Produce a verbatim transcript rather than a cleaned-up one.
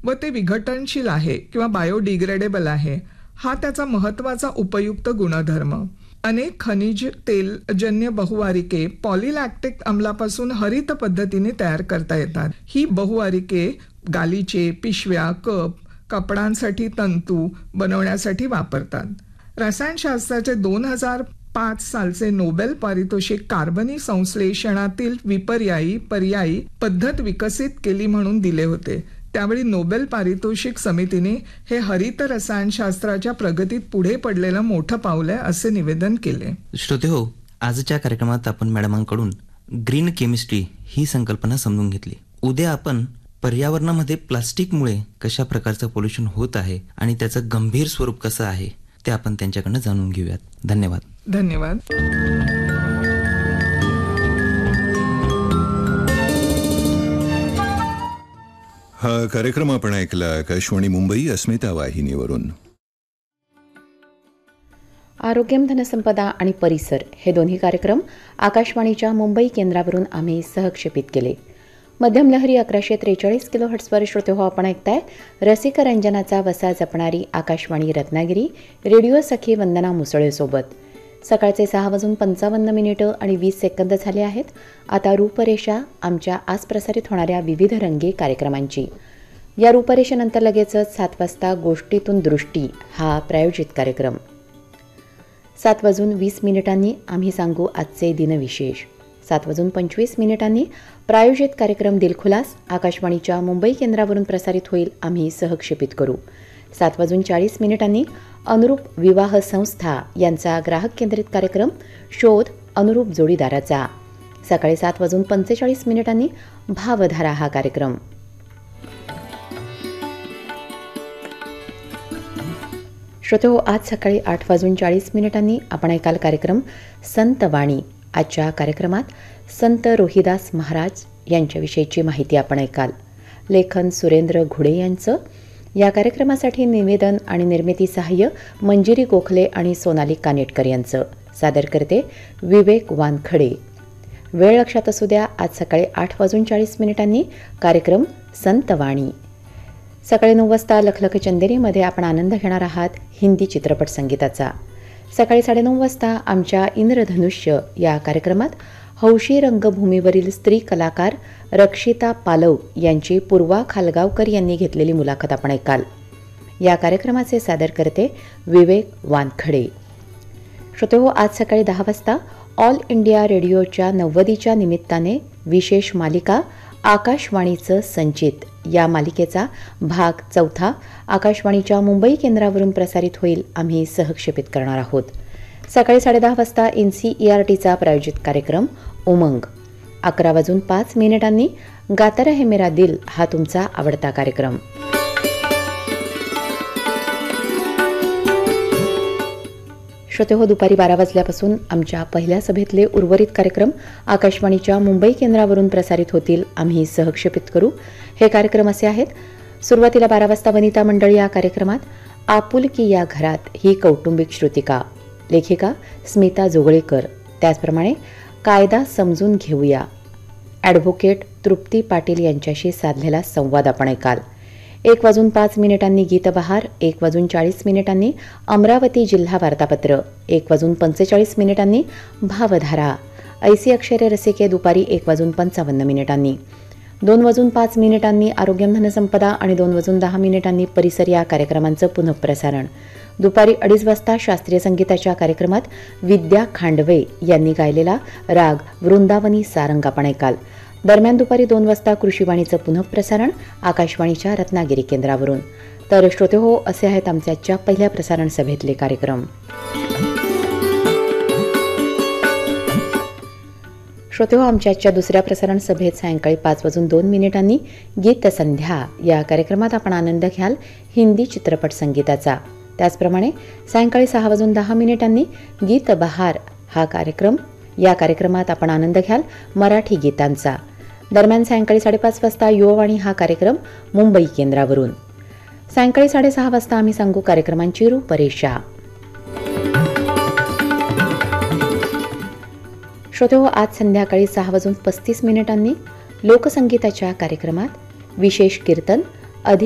व ते विघटनशील आहे किंवा बायोडिग्रेडेबल आहे, हा त्याचा महत्वाचा उपयुक्त गुणधर्म. अनेक खनिज तेलजन्य बहुवारिके पॉलिलॅक्टिक आम्लापासून हरित पद्धतीने तयार करता येतात. ही बहुवारिके गालिचे, पिशव्या, कप, कपड्यांसाठी तंतू बनवण्यासाठी वापरतात. रसायनशास्त्राचे दोन हजार पाच सालचे नोबेल पारितोषिक कार्बनी संश्लेषणातील विपर्यायी पर्यायी पद्धत विकसित केली म्हणून दिले होते. त्यावेळी नोबेल पारितोषिक समितीने हे हरित रसायनशास्त्राच्या प्रगतीत पुढे पडलेलं मोठं पाऊल आहे असे निवेदन केले. श्रोते हो, आजच्या कार्यक्रमात आपण मॅडमांकडून ग्रीन केमिस्ट्री ही संकल्पना समजून घेतली. उद्या आपण पर्यावरणामध्ये प्लास्टिकमुळे कशा प्रकारचं पोल्युशन होत आहे आणि त्याचं गंभीर स्वरूप कसं आहे ते आपण त्यांच्याकडनं जाणून घेऊयात. धन्यवाद. धन्यवाद. हा कार्यक्रम आपण ऐकला आकाशवाणी मुंबई अस्मिता वाहिनीवरून. आरोग्यम, धनसंपदा आणि परिसर हे दोन्ही कार्यक्रम आकाशवाणीच्या मुंबई केंद्रावरून आम्ही सहक्षेपित केले. मध्यम लहरी अकराशे त्रेचाळीस किलो हर्ट्सवर श्रोते हो आपण ऐकताय रसिक रंजनाचा वसा जपणारी आकाशवाणी रत्नागिरी रेडिओ सखी वंदना मुसळेसोबत. सकाळचे सहा वाजून पंचावन्न मिनिटं आणि वीस सेकंद झाले आहेत. आता रूपरेषा आमच्या आज प्रसारित होणाऱ्या विविध रंगी कार्यक्रमांची. या रूपरेषेनंतर लगेचच सात वाजता गोष्टीतून दृष्टी हा प्रायोजित कार्यक्रम. सात वाजून वीस मिनिटांनी आम्ही सांगू आजचे दिनविशेष. सात वाजून पंचवीस मिनिटांनी प्रायोजित कार्यक्रम दिलखुलास आकाशवाणीच्या मुंबई केंद्रावरून प्रसारित होईल, आम्ही सहक्षेपित करू. सात वाजून चाळीस मिनिटांनी अनुरूप विवाह संस्था यांचा ग्राहक केंद्रित कार्यक्रम शोध अनुरूप जोडीदाराचा. सकाळी सात वाजून पंचेचाळीस मिनिटांनी भावधारा हा कार्यक्रम. श्रोते हो, आज सकाळी आठ वाजून चाळीस मिनिटांनी आपण ऐकाल कार्यक्रम संतवाणी. आजच्या कार्यक्रमात संत रोहिदास महाराज यांच्याविषयीची माहिती आपण ऐकाल. लेखन सुरेंद्र घुडे यांचं. या कार्यक्रमासाठी निवेदन आणि निर्मिती सहाय्य मंजिरी गोखले आणि सोनाली कानेटकर यांचं. सादर करते विवेक वानखडे. वेळ लक्षात असू द्या, आज सकाळी आठ वाजून चाळीस मिनिटांनी कार्यक्रम संतवाणी. सकाळी नऊ वाजता लखलख चंदेरीमध्ये आपण आनंद घेणार आहात हिंदी चित्रपट संगीताचा. सकाळी साडेनऊ वाजता आमच्या इंद्रधनुष्य या कार्यक्रमात हौशी रंगभूमीवरील स्त्री कलाकार रक्षिता पालव यांची पूर्वा खालगावकर यांनी घेतलेली मुलाखत आपण ऐकाल. या कार्यक्रमाचे सादर करते विवेक वानखडे. श्रोते हो, आज सकाळी दहा वाजता ऑल इंडिया रेडिओच्या नव्वदीच्या निमित्ताने विशेष मालिका आकाशवाणीचं संचित या मालिकेचा भाग चौथा आकाशवाणीच्या मुंबई केंद्रावरून प्रसारित होईल, आम्ही सहक्षेपित करणार आहोत. सकाळी साडेदहा वाजता एन सी ई आर टीचा प्रायोजित कार्यक्रम उमंग. अकरा वाजून पाच मिनिटांनी गाता रहे मेरा दिल हा तुमचा आवडता कार्यक्रम. श्रोते हो, दुपारी बारा वाजल्यापासून आमच्या पहिल्या सभेतले उर्वरित कार्यक्रम आकाशवाणीच्या मुंबई केंद्रावरून प्रसारित होतील, आम्ही सहक्षेपित करू. हे कार्यक्रम असे आहेत. सुरुवातीला बारा वाजता वनिता मंडळ या कार्यक्रमात आपुलकी या घरात ही कौटुंबिक श्रुतिका, लेखिका स्मिता जोगळेकर. त्याचप्रमाणे कायदा समजून घेऊया, ॲडव्होकेट तृप्ती पाटील यांच्याशी साधलेला संवाद आपण ऐकाल. एक वाजून पाच मिनिटांनी गीतबहार. एक वाजून चाळीस मिनिटांनी अमरावती जिल्हा वार्तापत्र. एक वाजून पंचेचाळीस मिनिटांनी भावधारा. ऐसी अक्षरे रसिके दुपारी एक वाजून पंचावन्न मिनिटांनी. दोन वाजून पाच मिनिटांनी आरोग्यम धनसंपदा आणि दोन वाजून दहा मिनिटांनी परिसर या कार्यक्रमांचं पुनःप्रसारण. दुपारी अडीच वाजता शास्त्रीय संगीताच्या कार्यक्रमात विद्या खांडवे यांनी गायलेला राग वृंदावनी सारंग आपण ऐकाल. दरम्यान दुपारी दोन वाजता कृषीवाणीचं पुनःप्रसारण आकाशवाणीच्या रत्नागिरी केंद्रावरून. तर श्रोते हो, असे आहेत आमच्या आजच्या पहिल्या प्रसारण सभेतले कार्यक्रम. श्रोते हो, आमच्या आजच्या दुसऱ्या प्रसारण सभेत सायंकाळी पाच वाजून दोन मिनिटांनी गीत संध्या या कार्यक्रमात आपण आनंद घ्याल हिंदी चित्रपट संगीताचा. त्याचप्रमाणे सायंकाळी सहा वाजून दहा मिनिटांनी गीत बहार हा कार्यक्रम. या कार्यक्रमात आपण आनंद घ्याल मराठी गीतांचा. दरम्यान सायंकाळी साडेपाच वाजता युववाणी हा कार्यक्रम मुंबई केंद्रावरून. सायंकाळी साडेसहा वाजता आम्ही सांगू कार्यक्रमांची रूपरेषा. श्रोते हो, आज संध्याकाळी सहा वाजून पस्तीस मिनिटांनी लोकसंगीताच्या कार्यक्रमात विशेष कीर्तन